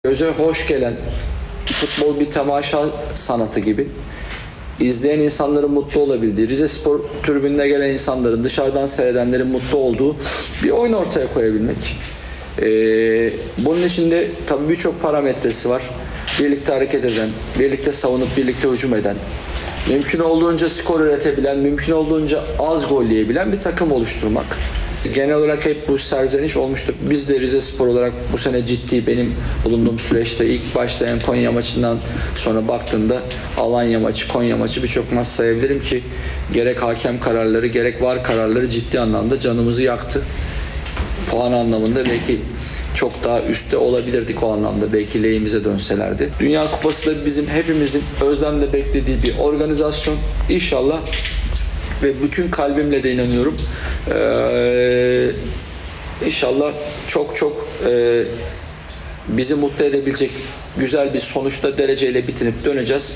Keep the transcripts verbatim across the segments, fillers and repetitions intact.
Göze hoş gelen futbol bir temaşa sanatı gibi. İzleyen insanların mutlu olabildiği, Rizespor tribününe gelen insanların, dışarıdan seyredenlerin mutlu olduğu bir oyun ortaya koyabilmek. Ee, bunun içinde tabii birçok parametresi var. Birlikte hareket eden, birlikte savunup birlikte hücum eden, mümkün olduğunca skor üretebilen, mümkün olduğunca az gol yiyebilen bir takım oluşturmak. Genel olarak hep bu serzeniş olmuştur. Biz de Rizespor olarak bu sene ciddi, benim bulunduğum süreçte ilk başlayan Konya maçından sonra baktığında Alanya maçı, Konya maçı birçok maç sayabilirim ki gerek hakem kararları gerek VAR kararları ciddi anlamda canımızı yaktı. Puan anlamında belki çok daha üstte olabilirdik o anlamda, belki lehimize dönselerdi. Dünya Kupası da bizim hepimizin özlemle beklediği bir organizasyon. İnşallah ve bütün kalbimle de inanıyorum. Ee, inşallah çok çok e, bizi mutlu edebilecek güzel bir sonuçta dereceyle bitirip döneceğiz.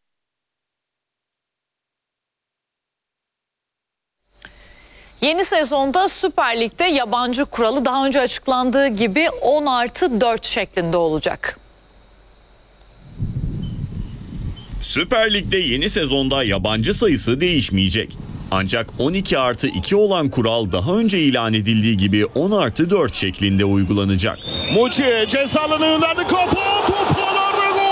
Yeni sezonda Süper Lig'de yabancı kuralı daha önce açıklandığı gibi on artı dört şeklinde olacak. Süper Lig'de yeni sezonda yabancı sayısı değişmeyecek. Ancak on iki artı iki olan kural daha önce ilan edildiği gibi on artı dört şeklinde uygulanacak. Muçi ceza alanına gönderdi, kafa, top ağlarda, gol!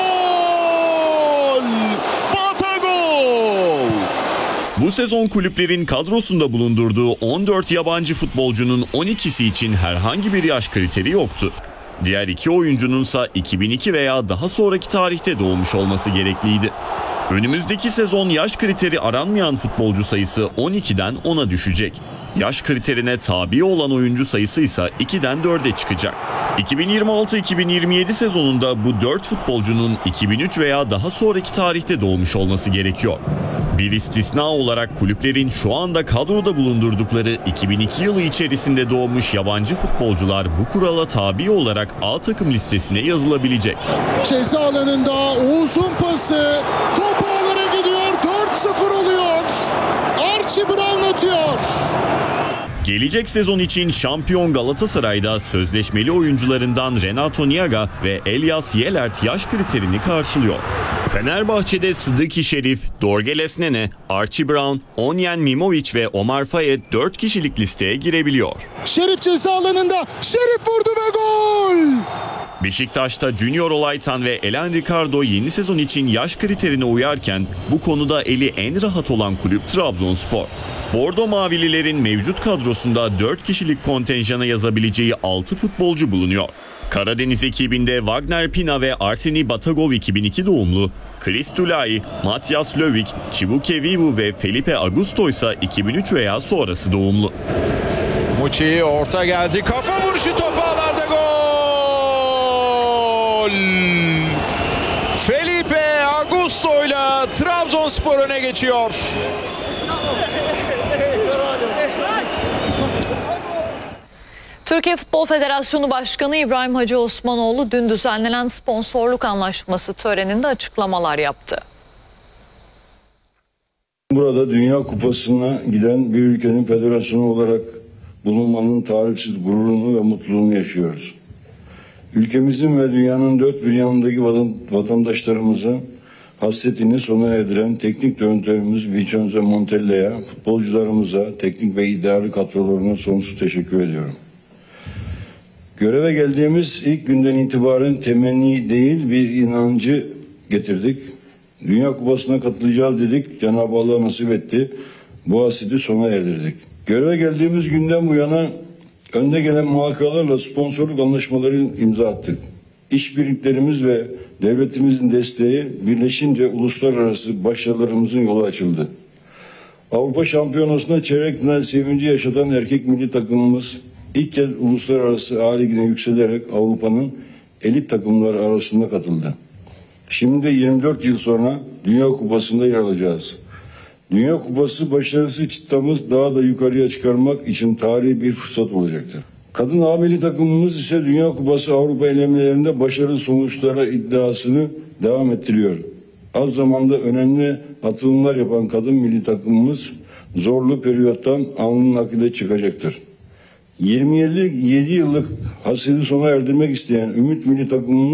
Batagol! Bu sezon kulüplerin kadrosunda bulundurduğu on dört yabancı futbolcunun on ikisi için herhangi bir yaş kriteri yoktu. Diğer iki oyuncununsa iki bin iki veya daha sonraki tarihte doğmuş olması gerekliydi. Önümüzdeki sezon yaş kriteri aranmayan futbolcu sayısı on ikiden ona düşecek. Yaş kriterine tabi olan oyuncu sayısı ise ikiden dörde çıkacak. iki bin yirmi altı iki bin yirmi yedi sezonunda bu dört futbolcunun iki bin üç veya daha sonraki tarihte doğmuş olması gerekiyor. Bir istisna olarak kulüplerin şu anda kadroda bulundurdukları iki bin iki yılı içerisinde doğmuş yabancı futbolcular bu kurala tabi olarak A takım listesine yazılabilecek. Ceza alanında uzun pası, top ağlara gidiyor, dört sıfır oluyor. Archie Brown atıyor. Gelecek sezon için şampiyon Galatasaray'da sözleşmeli oyuncularından Renato Niaga ve Elias Yelert yaş kriterini karşılıyor. Fenerbahçe'de Sıdıki Şerif, Dorgeles Nene, Archie Brown, Onyen Mimovic ve Omar Fayet dört kişilik listeye girebiliyor. Şerif ceza alanında, Şerif vurdu ve gol! Beşiktaş'ta Junior Olaytan ve Elen Ricardo yeni sezon için yaş kriterine uyarken bu konuda eli en rahat olan kulüp Trabzonspor. Bordo Mavililerin mevcut kadrosunda dört kişilik kontenjana yazabileceği altı futbolcu bulunuyor. Karadeniz ekibinde Wagner Pina ve Arseni Batagov iki bin iki doğumlu, Chris Tulay, Matias Lövik, Chibuke Vivu ve Felipe Augusto ise iki bin üç veya sonrası doğumlu. Muçi orta geldi, kafa vuruşu, top ağlarda, gol! Felipe Augusto ile Trabzonspor öne geçiyor. Türkiye Futbol Federasyonu Başkanı İbrahim Hacı Osmanoğlu dün düzenlenen sponsorluk anlaşması töreninde açıklamalar yaptı. Burada Dünya Kupası'na giden bir ülkenin federasyonu olarak bulunmanın tarifsiz gururunu ve mutluluğunu yaşıyoruz. Ülkemizin ve dünyanın dört bir yanındaki vatandaşlarımıza hasretini sona erdiren teknik direktörümüz Vincenzo Montella'ya, futbolcularımıza, teknik ve idari kadrolarına sonsuz teşekkür ediyorum. Göreve geldiğimiz ilk günden itibaren temenni değil bir inancı getirdik. Dünya Kupası'na katılacağız dedik, Cenab-ı Allah nasip etti. Bu hasreti sona erdirdik. Göreve geldiğimiz günden bu yana önde gelen muhakalarla sponsorluk anlaşmaları imza attık. İşbirliklerimiz ve devletimizin desteği birleşince uluslararası başarılarımızın yolu açıldı. Avrupa Şampiyonası'nda çeyrek final sevinci yaşatan erkek milli takımımız ilk kez uluslararası A Ligi'ne yükselerek Avrupa'nın elit takımları arasında katıldı. Şimdi yirmi dört yıl sonra Dünya Kupası'nda yer alacağız. Dünya Kupası başarısı çıtamız daha da yukarıya çıkarmak için tarihi bir fırsat olacaktır. Kadın A milli takımımız ise Dünya Kupası Avrupa elemelerinde başarılı sonuçlara iddiasını devam ettiriyor. Az zamanda önemli atılımlar yapan kadın milli takımımız zorlu periyottan alnının akıyla çıkacaktır. yirmi yedi yıllık hasreti sona erdirmek isteyen Ümit Milli Takımımız